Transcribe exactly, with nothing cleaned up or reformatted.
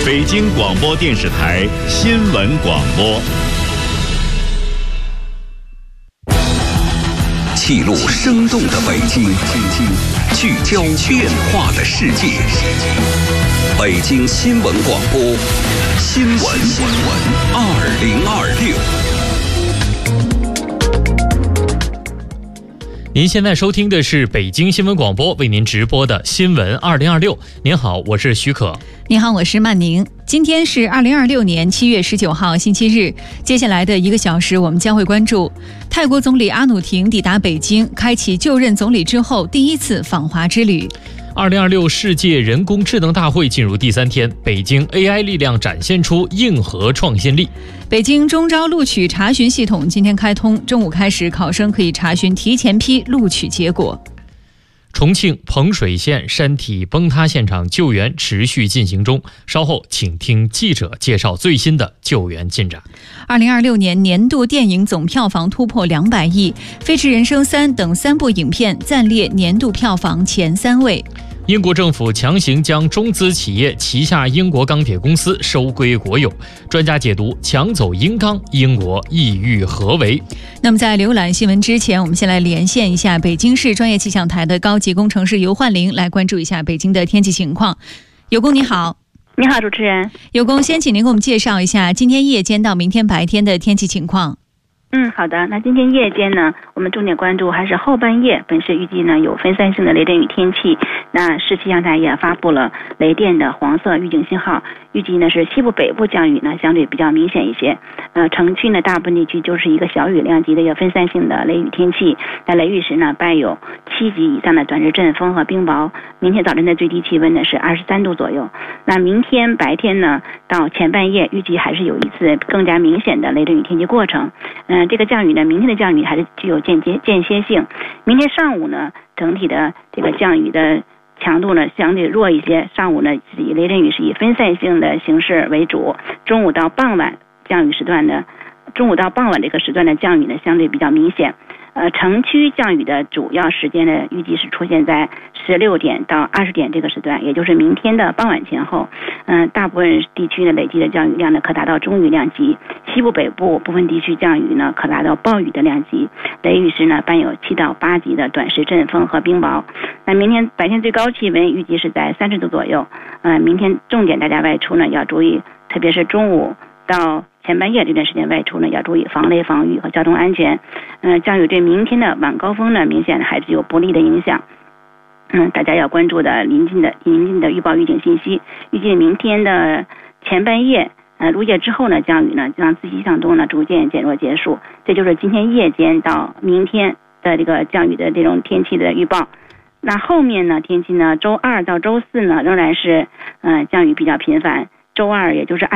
北京广播电视台新闻广播。 记录生动的北京，聚焦变化的世界。北京新闻广播，新闻二零二六。 您现在收听的是北京新闻广播为您直播的新闻二零二六。您好，我是许可。 您好，我是曼宁。今天是二零二六年七月十九号星期日。接下来的一个小时，我们将会关注泰国总理阿努廷抵达北京，开启就任总理之后第一次访华之旅。 二零二六世界人工智能大会进入第三天，北京 A I 力量展现出硬核创新力。 北京中招录取查询系统今天开通，中午开始，考生可以查询提前批录取结果。 重庆彭水县山体崩塌现场救援持续进行中，稍后请听记者介绍最新的救援进展。 二零二六年年度电影总票房突破两百亿，《飞驰人生三》等三部影片暂列年度票房前三位。 英国政府强行将中资企业旗下英国钢铁公司收归国有，专家解读抢走英钢，英国意欲何为？ 那么在浏览新闻之前，我们先来连线一下北京市专业气象台的高级工程师尤焕玲，来关注一下北京的天气情况。尤工你好。 你好，主持人。 尤工，先请您给我们介绍一下今天夜间到明天白天的天气情况。 嗯，好的。那今天夜间呢，我们重点关注还是后半夜，本市预计呢有分散性的雷阵雨天气。那市气象台也发布了雷电的黄色预警信号，预计呢是西部北部降雨呢相对比较明显一些。呃，城区呢大部分地区就是一个小雨量级的一个分散性的雷雨天气。那雷雨时呢伴有七级以上的短时阵风和冰雹。明天早晨的最低气温呢是二十三度左右。那明天白天呢到前半夜预计还是有一次更加明显的雷阵雨天气过程。嗯、呃，这个降雨呢，明天的降雨还是具有间接间歇性。明天上午呢，整体的这个降雨的强度呢相对弱一些，上午呢是以雷阵雨是以分散性的形式为主，中午到傍晚降雨时段呢，中午到傍晚这个时段的降雨呢相对比较明显。呃，城区降雨的主要时间呢，预计是出现在十六点到二十点这个时段，也就是明天的傍晚前后。嗯、呃，大部分地区呢累计的降雨量呢可达到中雨量级，西部北部部分地区降雨呢可达到暴雨的量级，雷雨时呢伴有七到八级的短时阵风和冰雹。那明天白天最高气温预计是在三十度左右。呃，明天重点大家外出呢要注意，特别是中午到前半夜这段时间外出呢，要注意防雷防雨和交通安全。嗯、呃，降雨对明天的晚高峰呢，明显还是有不利的影响。嗯，大家要关注的临近的临近的预报预警信息。预计明天的前半夜，呃，入夜之后呢，降雨呢将自西向东呢逐渐减弱结束。这就是今天夜间到明天的这个降雨的这种天气的预报。那后面呢，天气呢，周二到周四呢，仍然是嗯、呃、降雨比较频繁。周二也就是